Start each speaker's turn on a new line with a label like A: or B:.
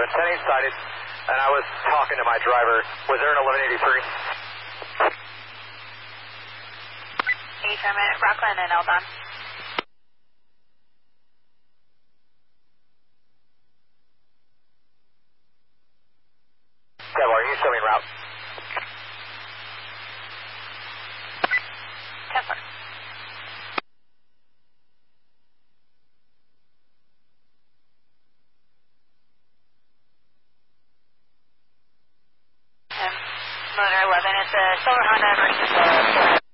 A: 10 sighted, and I was talking to my driver. Was there an 1183?
B: Affirmative, Rockland and Eldon.
A: Devil, are you showing route?
B: 10-4. Motor 11, it's a Silver Honda versus